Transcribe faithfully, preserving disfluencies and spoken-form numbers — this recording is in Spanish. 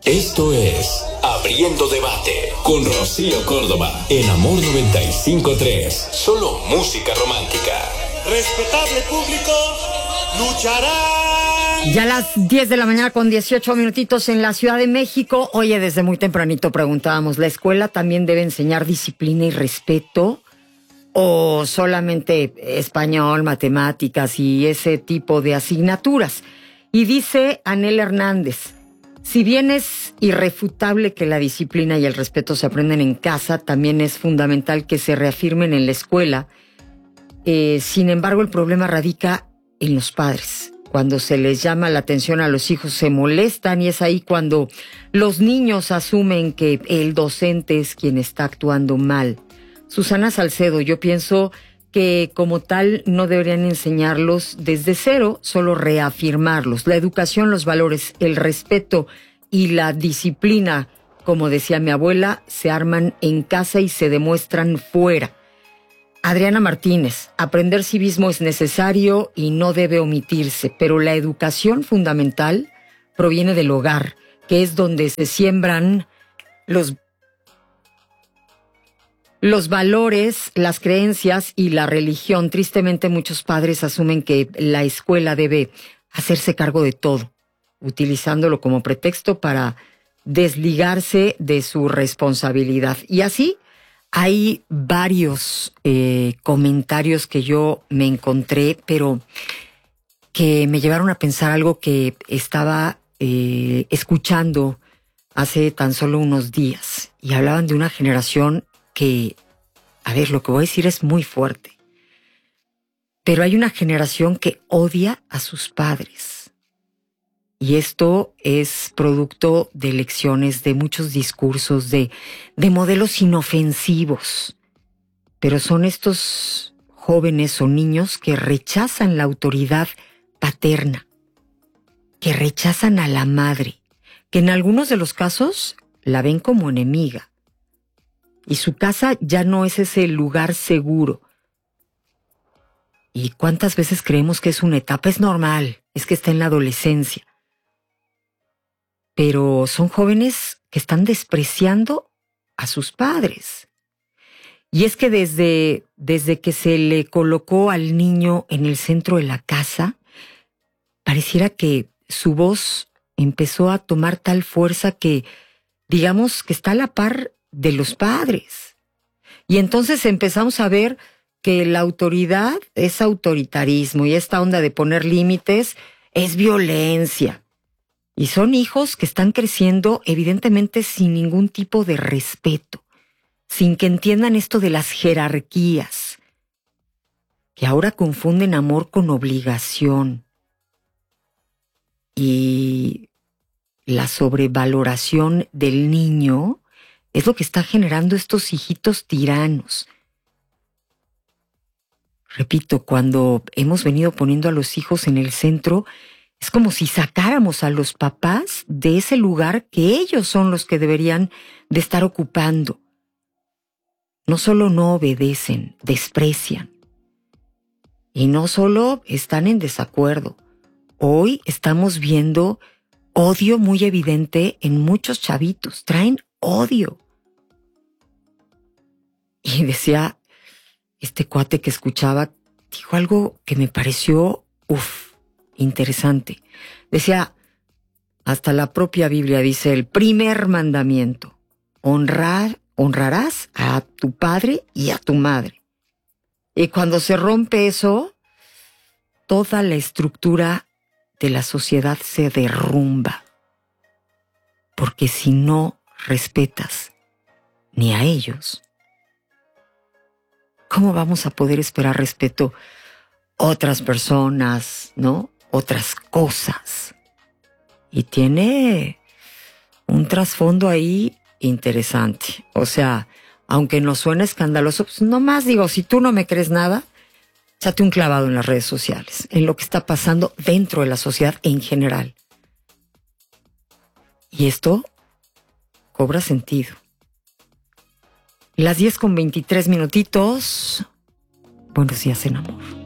Esto es Abriendo Debate con Rocío Córdoba en Amor noventa y cinco punto tres. Solo música romántica. Respetable público, lucharán. Ya a las diez de la mañana con dieciocho minutitos en la Ciudad de México. Oye, desde muy tempranito preguntábamos, ¿la escuela también debe enseñar disciplina y respeto? ¿O solamente español, matemáticas y ese tipo de asignaturas? Y dice Anel Hernández, si bien es irrefutable que la disciplina y el respeto se aprenden en casa, también es fundamental que se reafirmen en la escuela. Eh, sin embargo, el problema radica en los padres. Cuando se les llama la atención a los hijos, se molestan y es ahí cuando los niños asumen que el docente es quien está actuando mal. Susana Salcedo, yo pienso que como tal no deberían enseñarlos desde cero, solo reafirmarlos. La educación, los valores, el respeto y la disciplina, como decía mi abuela, se arman en casa y se demuestran fuera. Adriana Martínez, aprender civismo es necesario y no debe omitirse, pero la educación fundamental proviene del hogar, que es donde se siembran los Los valores, las creencias y la religión. Tristemente, muchos padres asumen que la escuela debe hacerse cargo de todo, utilizándolo como pretexto para desligarse de su responsabilidad. Y así hay varios eh, comentarios que yo me encontré, pero que me llevaron a pensar algo que estaba eh, escuchando hace tan solo unos días. Y hablaban de una generación que, a ver, lo que voy a decir es muy fuerte, pero hay una generación que odia a sus padres. Y esto es producto de lecciones, de muchos discursos, de, de modelos inofensivos. Pero son estos jóvenes o niños que rechazan la autoridad paterna, que rechazan a la madre, que en algunos de los casos la ven como enemiga. Y su casa ya no es ese lugar seguro. ¿Y cuántas veces creemos que es una etapa? Es normal, es que está en la adolescencia. Pero son jóvenes que están despreciando a sus padres. Y es que desde, desde que se le colocó al niño en el centro de la casa, pareciera que su voz empezó a tomar tal fuerza que, digamos, que está a la par de los padres. Y entonces empezamos a ver que la autoridad es autoritarismo y esta onda de poner límites es violencia. Y son hijos que están creciendo evidentemente sin ningún tipo de respeto, sin que entiendan esto de las jerarquías, que ahora confunden amor con obligación. Y la sobrevaloración del niño es lo que está generando estos hijitos tiranos. Repito, cuando hemos venido poniendo a los hijos en el centro, es como si sacáramos a los papás de ese lugar que ellos son los que deberían de estar ocupando. No solo no obedecen, desprecian. Y no solo están en desacuerdo. Hoy estamos viendo odio muy evidente en muchos chavitos. Traen odio. Y decía, este cuate que escuchaba, dijo algo que me pareció, uff, interesante. Decía, hasta la propia Biblia dice, el primer mandamiento, honrar, honrarás a tu padre y a tu madre. Y cuando se rompe eso, toda la estructura de la sociedad se derrumba. Porque si no respetas ni a ellos, ¿cómo vamos a poder esperar respeto a otras personas, ¿no? Otras cosas. Y tiene un trasfondo ahí interesante. O sea, aunque nos suene escandaloso, pues nomás digo, si tú no me crees nada, échate un clavado en las redes sociales, en lo que está pasando dentro de la sociedad en general. Y esto cobra sentido. Las diez con veintitrés minutitos. Buenos días en amor.